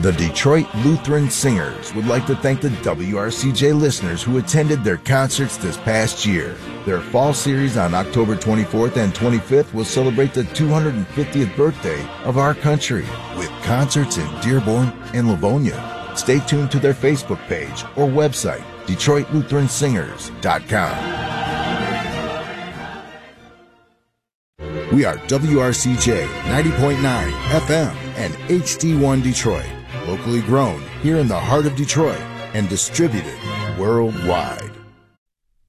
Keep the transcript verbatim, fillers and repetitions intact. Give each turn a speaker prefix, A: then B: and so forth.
A: The Detroit Lutheran Singers would like to thank the W R C J listeners who attended their concerts this past year. Their fall series on October twenty-fourth and twenty-fifth will celebrate the two hundred fiftieth birthday of our country with concerts in Dearborn and Livonia. Stay tuned to their Facebook page or website, Detroit Lutheran Singers dot com. We are W R C J ninety point nine F M and H D one Detroit. Locally grown here in the heart of Detroit and distributed worldwide.